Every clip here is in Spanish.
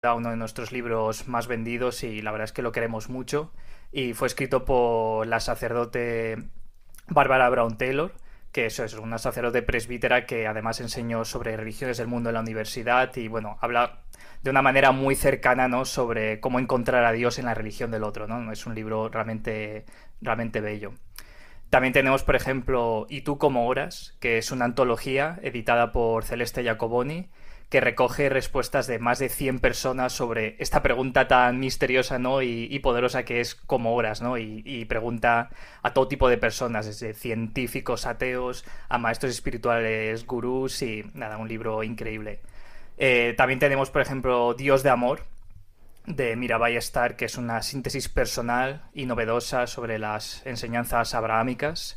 uno de nuestros libros más vendidos y la verdad es que lo queremos mucho. Y fue escrito por la sacerdote Barbara Brown Taylor, que eso es una sacerdote presbítera que además enseñó sobre religiones del mundo en la universidad y bueno, habla de una manera muy cercana, ¿no?, sobre cómo encontrar a Dios en la religión del otro, ¿no? Es un libro realmente bello. También tenemos, por ejemplo, ¿Y tú cómo oras?, que es una antología editada por Celeste Jacoboni, que recoge respuestas de más de 100 personas sobre esta pregunta tan misteriosa, ¿no?, y poderosa que es cómo oras, ¿no? Y pregunta a todo tipo de personas, desde científicos, ateos, a maestros espirituales, gurús y nada, un libro increíble. También tenemos, por ejemplo, Dios de Amor, de Mirabai Starr, que es una síntesis personal y novedosa sobre las enseñanzas abrahámicas.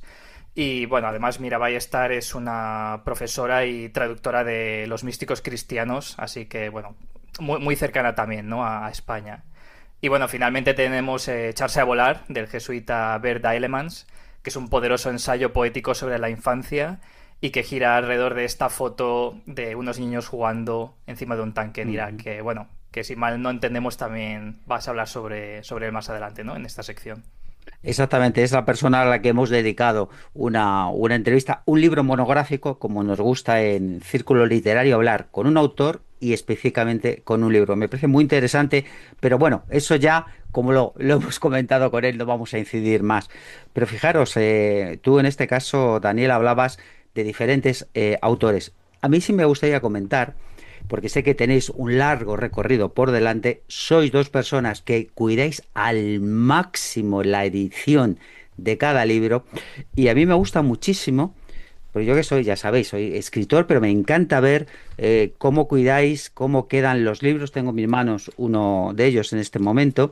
Y bueno, además Mirabai Starr es una profesora y traductora de los místicos cristianos, así que bueno, muy cercana también, ¿no?, a España. Y bueno, finalmente tenemos Echarse a volar, del jesuita Bert Ailemans, que es un poderoso ensayo poético sobre la infancia y que gira alrededor de esta foto de unos niños jugando encima de un tanque en Irak, que bueno, que si mal no entendemos también vas a hablar sobre él más adelante, ¿no?, en esta sección. Exactamente, es la persona a la que hemos dedicado una entrevista, un libro monográfico, como nos gusta en Círculo Literario hablar con un autor y específicamente con un libro. Me parece muy interesante, pero bueno, eso ya, como lo hemos comentado con él, no vamos a incidir más. Pero fijaros, tú en este caso, Daniel, hablabas de diferentes autores. A mí sí me gustaría comentar, porque sé que tenéis un largo recorrido por delante, sois dos personas que cuidáis al máximo la edición de cada libro y a mí me gusta muchísimo, pero yo que soy, ya sabéis, soy escritor, pero me encanta ver cómo cuidáis, cómo quedan los libros. Tengo en mis manos uno de ellos en este momento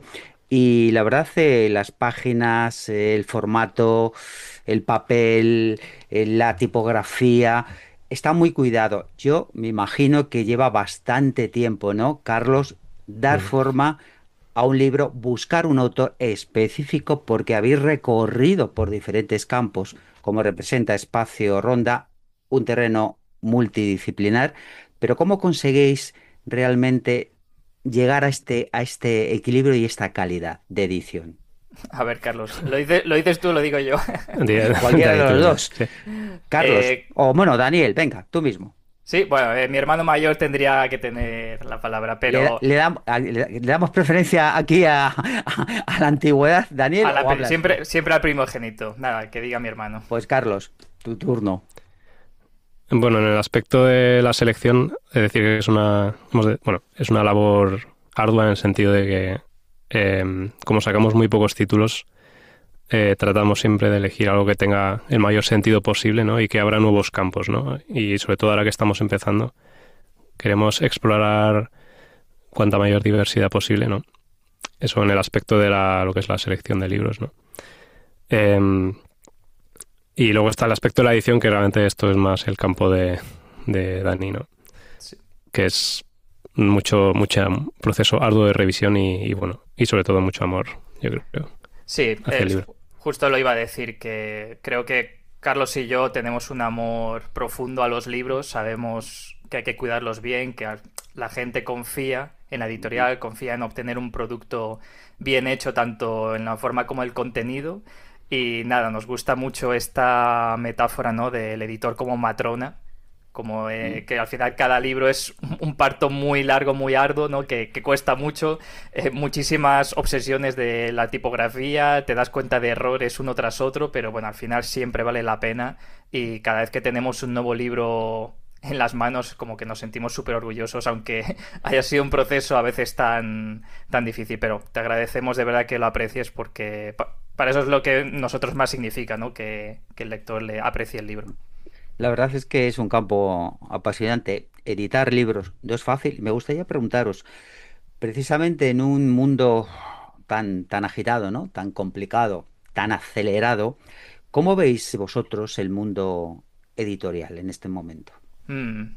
y la verdad, las páginas, el formato, el papel, la tipografía, está muy cuidado. Yo me imagino que lleva bastante tiempo, ¿no, Carlos? Dar Mm. forma a un libro, buscar un autor específico porque habéis recorrido por diferentes campos, como representa Espacio Ronda, un terreno multidisciplinar, pero ¿cómo conseguís realmente llegar a este equilibrio y esta calidad de edición? A ver, Carlos, ¿lo dices tú o lo digo yo? Cualquiera de Dale tú los primero. dos. Sí. Carlos, Eh, o bueno, Daniel, venga, tú mismo. sí, bueno, mi hermano mayor tendría que tener la palabra, pero Le damos preferencia aquí a la antigüedad, Daniel, o hablas tú? siempre al primogénito. Nada, que diga mi hermano. Pues Carlos, tu turno. Bueno, en el aspecto de la selección, es decir, que es es una labor ardua en el sentido de que, como sacamos muy pocos títulos, tratamos siempre de elegir algo que tenga el mayor sentido posible, ¿no? Y que abra nuevos campos, ¿no? Y sobre todo ahora que estamos empezando, queremos explorar cuanta mayor diversidad posible, ¿no? Eso en el aspecto de lo que es la selección de libros, ¿no? Em, y luego está el aspecto de la edición, que realmente esto es más el campo de Dani, ¿no? Sí, Que es mucho proceso arduo de revisión y bueno, y sobre todo mucho amor, yo creo, sí, hacia el libro. justo lo iba a decir, que creo que Carlos y yo tenemos un amor profundo a los libros, sabemos que hay que cuidarlos bien, que la gente confía en la editorial, confía en obtener un producto bien hecho tanto en la forma como el contenido. Y nada, nos gusta mucho esta metáfora, ¿no?, del editor como matrona, como que al final cada libro es un parto muy largo, muy arduo, ¿no?, que cuesta mucho, muchísimas obsesiones de la tipografía, te das cuenta de errores uno tras otro, pero bueno, al final siempre vale la pena y cada vez que tenemos un nuevo libro en las manos como que nos sentimos súper orgullosos, aunque haya sido un proceso a veces tan difícil, pero te agradecemos de verdad que lo aprecies porque para eso es lo que nosotros más significa, ¿no?, que el lector le aprecie el libro. La verdad es que es un campo apasionante. Editar libros no es fácil. Me gustaría preguntaros, precisamente en un mundo tan agitado, ¿no? Tan complicado, tan acelerado, ¿cómo veis vosotros el mundo editorial en este momento? Mm.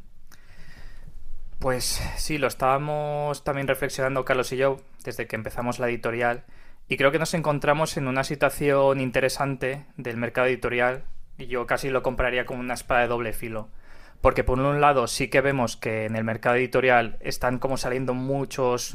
Pues sí, lo estábamos también reflexionando Carlos y yo desde que empezamos la editorial y creo que nos encontramos en una situación interesante del mercado editorial y yo casi lo compararía como una espada de doble filo. porque por un lado sí que vemos que en el mercado editorial están como saliendo muchos